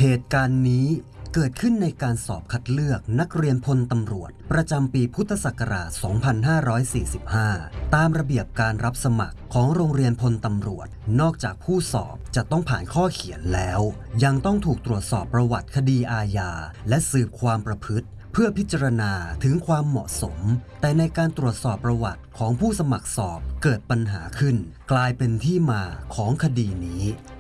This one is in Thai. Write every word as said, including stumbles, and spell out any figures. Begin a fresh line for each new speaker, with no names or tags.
เหตุการณ์นี้เกิดขึ้นในการสอบคัดเลือกนักเรียนพลตำรวจประจำปีพุทธศักราช สองพันห้าร้อยสี่สิบห้า ตามระเบียบการรับสมัครของโรงเรียนพลตำรวจนอกจากผู้สอบจะต้องผ่านข้อเขียนแล้วยังต้องถูกตรวจสอบประวัติคดีอาญาและสืบความประพฤติเพื่อพิจารณาถึงความเหมาะสมแต่ในการตรวจสอบประวัติของผู้สมัครสอบเกิดปัญหาขึ้นกลายเป็นที่มาของคดีนี้